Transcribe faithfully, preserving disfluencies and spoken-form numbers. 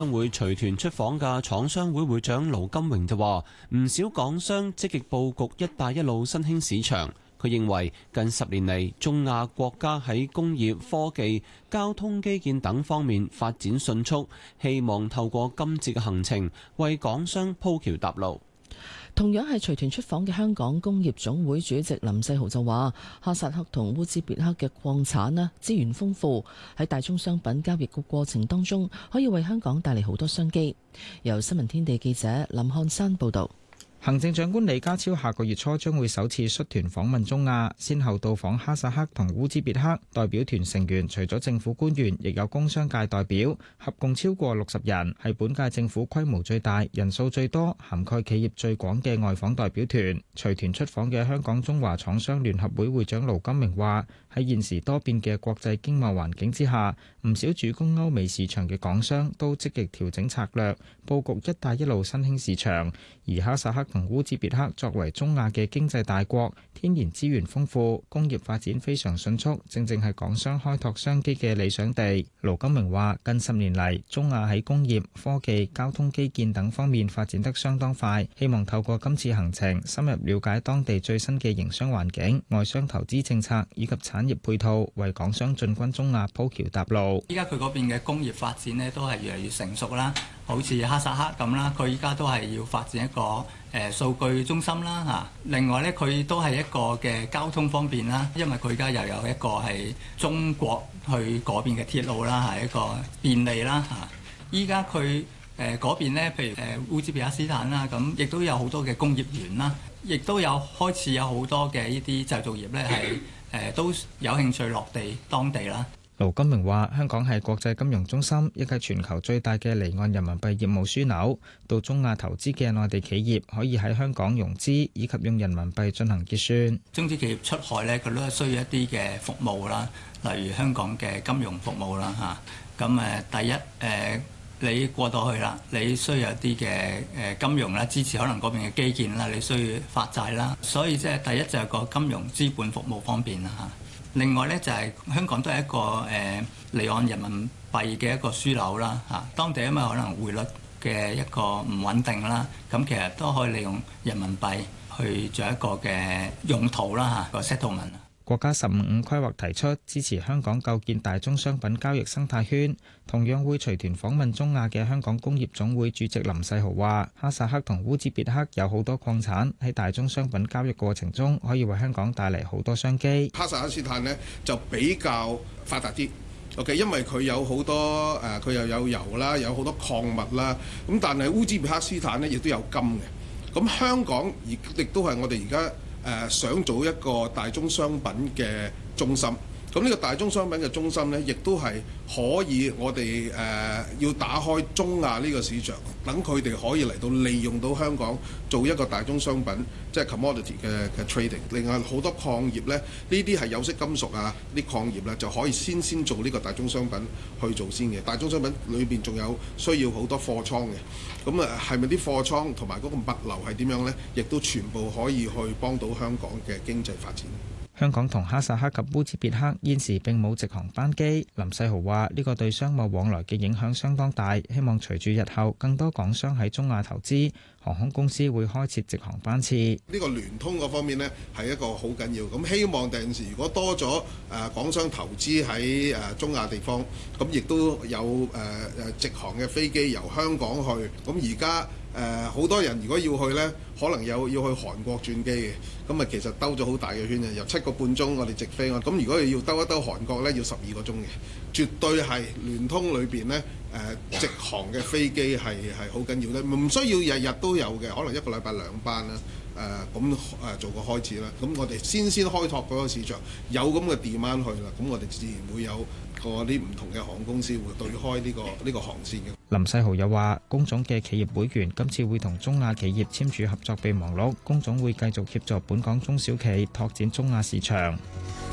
會隨團出訪嘅廠商會會長盧金榮就話：唔少港商積極佈局「一帶一路」新興市場。佢認為近十年嚟，中亞國家喺工業、科技、交通基建等方面發展迅速，希望透過今次嘅行程為港商鋪橋搭路。 同樣係隨團出訪嘅香港工業總會主席林世豪就話：哈薩克同烏茲別克嘅礦產咧資源豐富，喺大宗商品交易嘅過程當中，可以為香港帶嚟好多商機。由新聞天地記者林漢山報導。 行政長官李家超下個月初將會首次率團訪問中亞，先後到訪哈薩克同烏茲別克。代表團成員除咗政府官員，亦有工商界代表，合共超過六十人，係本屆政府規模最大、人數最多、涵蓋企業最廣嘅外訪代表團。隨團出訪嘅香港中華廠商聯合會會長盧金明話：喺現時多變嘅國際經貿環境之下，唔少主攻歐美市場嘅港商都積極調整策略，佈局「一帶一路」新興市場。而哈薩克同烏茲別克作為中亞嘅經濟大國，天然資源豐富，工業發展非常迅速，正正係港商開拓商機嘅理想地。盧金明話：近十年嚟，中亞喺工業、科技、交通基建等方面發展得相當快，希望透過今次行程，深入了解當地最新嘅營商環境、外商投資政策以及產業配套，為港商進軍中亞鋪橋搭路。 依家佢嗰邊嘅工業發展呢，都係越嚟越成熟啦。好似哈薩克咁啦，佢依家都係要發展一個誒數據中心啦嚇。另外咧，佢都係一個嘅交通方便啦，因為佢而家又有一個係中國去嗰邊嘅鐵路啦，係一個便利啦嚇。依家佢誒嗰邊咧，譬如誒烏茲別克斯坦啦，咁亦都有好多嘅工業園啦，亦都有開始有好多嘅呢啲製造業咧係誒都有興趣落地當地啦。 盧金明話：香港係國際金融中心，亦係全球最大嘅離岸人民幣業務樞紐。到中亞投資嘅內地企業可以喺香港融資，以及用人民幣進行結算。 中資企業出海咧，佢都係需要一啲嘅服務啦，例如香港嘅金融服務啦嚇。咁誒，第一誒，你過到去啦，你需要一啲嘅誒金融啦，支持可能嗰邊嘅基建啦，你需要發債啦。所以即係第一就係個金融資本服務方面啦嚇。另外咧就係香港都係一個誒離岸人民幣嘅一個樞紐啦嚇，當地因為可能匯率嘅一個唔穩定啦，咁其實都可以利用人民幣去做一個嘅用途啦嚇，個 settlement。 國家十五五規劃提出支持香港構建大宗商品交易生態圈，同樣會隨團訪問中亞嘅香港工業總會主席林世豪話：哈薩克同烏茲別克有好多礦產，喺大宗商品交易過程中可以為香港帶嚟好多商機。 哈薩克斯坦呢就比較發達啲 ，OK， 因為佢有好多誒，佢、呃、又有油啦，有好多礦物啦，咁但係烏茲別克斯坦呢亦都有金嘅，咁香港亦亦都係我哋而家。誒、呃、想做一個大宗商品嘅中心，咁呢個大宗商品嘅中心呢，亦都係可以我哋誒、呃、要打開中亞呢個市場，等佢哋可以嚟到利用到香港做一個大宗商品，即係 commodity 嘅嘅 trading。另外好多礦業呢，呢啲係有色金屬啊，啲礦業呢就可以先先做呢個大宗商品去做先嘅。大宗商品裏邊仲有需要好多貨倉嘅。咁啊，係咪啲貨倉同埋嗰個物流係點樣呢？亦都全部可以去幫到香港嘅經濟發展。 香港同哈薩克及烏茲別克現時並冇直航班機。林世豪話：呢個對商貿往來嘅影響相當大，希望隨住日後更多港商喺中亞投資，航空公司會開設直航班次。 呢個聯通嗰方面呢，係一個好緊要。咁希望第陣時如果多咗誒、呃、港商投資喺誒、呃、中亞地方，咁亦都有誒誒、呃、直航嘅飛機由香港去。咁而家誒好多人如果要去呢，可能有要去韓國轉機嘅。咁啊，其實兜咗好大嘅圈嘅，由七個半鐘我哋直飛。咁如果要兜一兜韓國呢，要十二個鐘嘅，絕對係聯通裏邊呢，誒、呃、直航嘅飛機係係好緊要咧，唔需要日日都有嘅，可能一個禮拜兩班啦。誒咁誒做個開始啦。咁我哋先先開拓嗰個市場，有咁嘅 demand 去啦，咁我哋自然會有個啲唔同嘅航空公司會對開呢、呢個呢、呢個航線嘅。 林世豪又話：工總嘅企業會員今次會同中亞企業簽署合作備忘錄，工總會繼續協助本港中小企拓展中亞市場。